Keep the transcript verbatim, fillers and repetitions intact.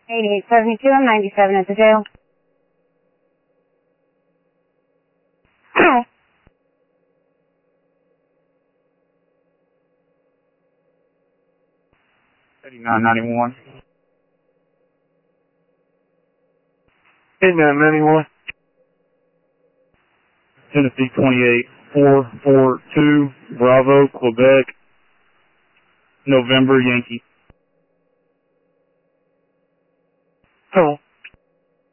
eighty-eight seventy-two, I'm ninety-seven at the jail. eighty-nine ninety-one. eighty-nine ninety-one. Tennessee twenty-eight four four two, Bravo, Quebec, November, Yankee. Hello.